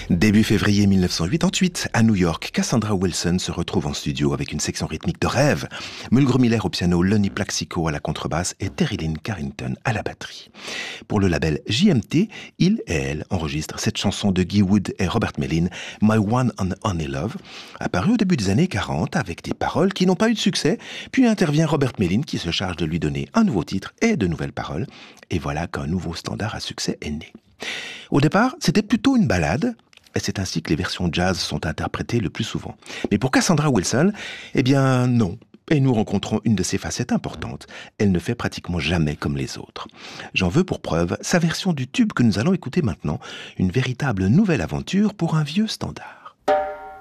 Début février 1988, à New York, Cassandra Wilson se retrouve en studio avec une section rythmique de rêve. Mulgrew Miller au piano, Lonnie Plaxico à la contrebasse et Terry Lynn Carrington à la batterie. Pour le label JMT, il et elle enregistrent cette chanson de Guy Wood et Robert Mellin, My One and Only Love, apparue au début des années 40 avec des paroles qui n'ont pas eu de succès, puis intervient Robert Mellin qui se charge de lui donner un nouveau titre et de nouvelles paroles, et voilà qu'un nouveau standard à succès est né. Au départ, c'était plutôt une ballade, et c'est ainsi que les versions jazz sont interprétées le plus souvent. Mais pour Cassandra Wilson, eh bien non. Et nous rencontrons une de ses facettes importantes. Elle ne fait pratiquement jamais comme les autres. J'en veux pour preuve sa version du tube que nous allons écouter maintenant, une véritable nouvelle aventure pour un vieux standard.